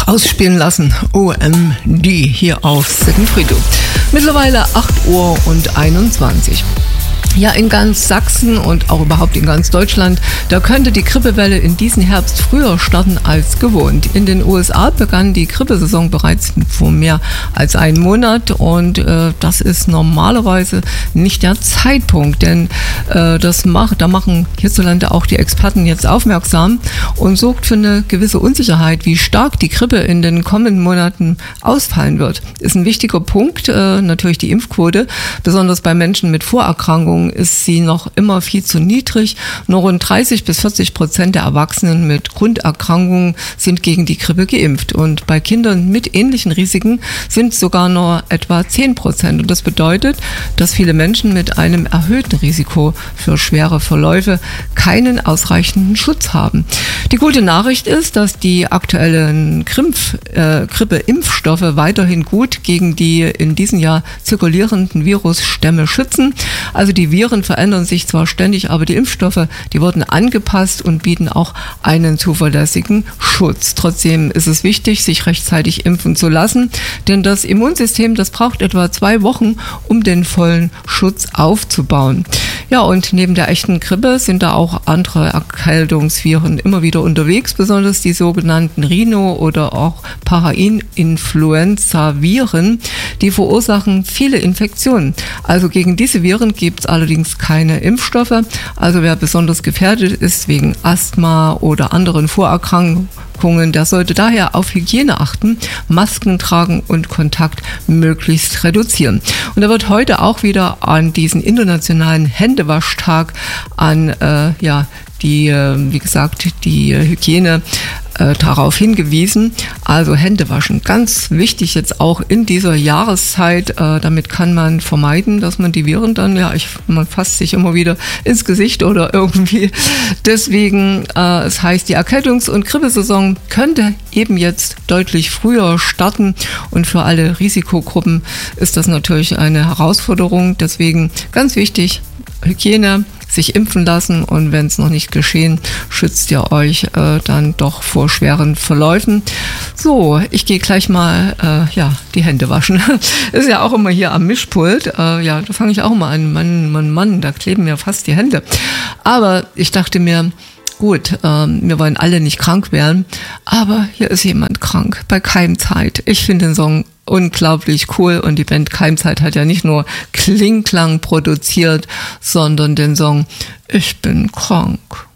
noch ausspielen lassen. OMD hier auf Sittenfriedhof. Mittlerweile 8:21 Uhr. Ja, in ganz Sachsen und auch überhaupt in ganz Deutschland, da könnte die Grippewelle in diesem Herbst früher starten als gewohnt. In den USA begann die Grippesaison bereits vor mehr als einem Monat und das ist normalerweise nicht der Zeitpunkt, denn da machen hierzulande auch die Experten jetzt aufmerksam und sorgt für eine gewisse Unsicherheit, wie stark die Grippe in den kommenden Monaten ausfallen wird. Ist ein wichtiger Punkt, natürlich die Impfquote, besonders bei Menschen mit Vorerkrankungen ist sie noch immer viel zu niedrig. Nur rund 30-40% der Erwachsenen mit Grunderkrankungen sind gegen die Grippe geimpft. Und bei Kindern mit ähnlichen Risiken sind sogar nur etwa 10%. Und das bedeutet, dass viele Menschen mit einem erhöhten Risiko für schwere Verläufe keinen ausreichenden Schutz haben. Die gute Nachricht ist, dass die aktuellen Grippeimpfstoffe weiterhin gut gegen die in diesem Jahr zirkulierenden Virusstämme schützen. Also die Viren verändern sich zwar ständig, aber die Impfstoffe, die wurden angepasst und bieten auch einen zuverlässigen Schutz. Trotzdem ist es wichtig, sich rechtzeitig impfen zu lassen, denn das Immunsystem, das braucht etwa 2 Wochen, um den vollen Schutz aufzubauen. Ja, und neben der echten Grippe sind da auch andere Erkältungsviren immer wieder unterwegs, besonders die sogenannten Rhino- oder auch Parainfluenza-Viren, die verursachen viele Infektionen. Also gegen diese Viren gibt es allerdings keine Impfstoffe. Also wer besonders gefährdet ist wegen Asthma oder anderen Vorerkrankungen, der sollte daher auf Hygiene achten, Masken tragen und Kontakt möglichst reduzieren. Und da wird heute auch wieder an diesen internationalen Händewaschtag an die Hygiene darauf hingewiesen. Also Hände waschen. Ganz wichtig jetzt auch in dieser Jahreszeit. Damit kann man vermeiden, dass man die Viren dann, man fasst sich immer wieder ins Gesicht oder irgendwie. Deswegen, es heißt, die Erkältungs- und Grippesaison könnte eben jetzt deutlich früher starten. Und für alle Risikogruppen ist das natürlich eine Herausforderung. Deswegen ganz wichtig, Hygiene, sich impfen lassen und wenn es noch nicht geschehen, schützt ihr euch dann doch vor schweren Verläufen. So, ich gehe gleich mal die Hände waschen. Ist ja auch immer hier am Mischpult. Da fange ich auch mal an. Mann, da kleben mir fast die Hände. Aber ich dachte mir, gut, wir wollen alle nicht krank werden, aber hier ist jemand krank bei Keimzeit. Ich finde den Song unglaublich cool und die Band Keimzeit hat ja nicht nur Klingklang produziert, sondern den Song Ich bin krank.